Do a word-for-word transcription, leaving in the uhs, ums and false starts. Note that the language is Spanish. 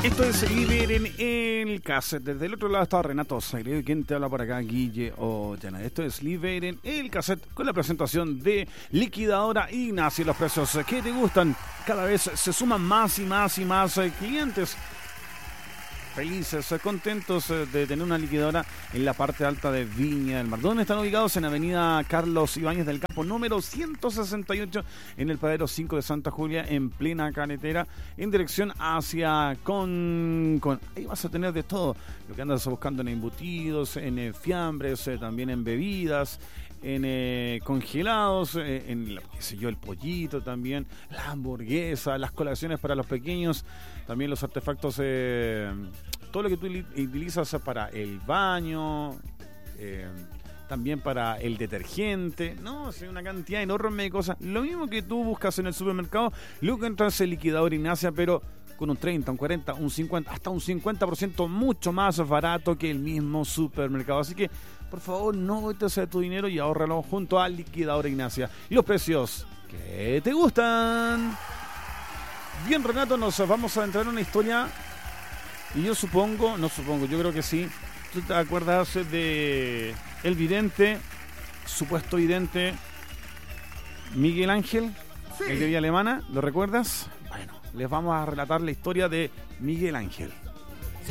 Esto es Liberen el Cassette. Desde el otro lado está Renato Sagredo. ¿Y quién te habla por acá? Guille Ollana. Esto es Liberen el Cassette con la presentación de Liquidadora Ignacia. Los precios que te gustan. Cada vez se suman más y más y más clientes. Felices, contentos de tener una liquidadora en la parte alta de Viña del Mar. ¿Dónde están ubicados? En Avenida Carlos Ibáñez del Campo, número ciento sesenta y ocho, en el Paradero cinco de Santa Julia, en plena carretera, en dirección hacia con, con... Ahí vas a tener de todo, lo que andas buscando en embutidos, en eh, fiambres, eh, también en bebidas, en eh, congelados, eh, en, qué sé yo, el pollito también, la hamburguesa, las colaciones para los pequeños, también los artefactos, eh, todo lo que tú utilizas para el baño, eh, también para el detergente, no, es una cantidad enorme de cosas. Lo mismo que tú buscas en el supermercado, lo que entras en Liquidadora Ignacia, pero con un treinta, un cuarenta, un cincuenta, hasta un cincuenta por ciento mucho más barato que el mismo supermercado. Así que, por favor, no botes tu dinero y ahórralo junto a Liquidadora Ignacia. Y los precios que te gustan. Bien, Renato, nos vamos a entrar en una historia. Y yo supongo, no supongo, yo creo que sí. ¿Tú te acuerdas de el vidente, supuesto vidente Miguel Ángel? Sí. El de Villa Alemana, ¿lo recuerdas? Bueno, les vamos a relatar la historia de Miguel Ángel.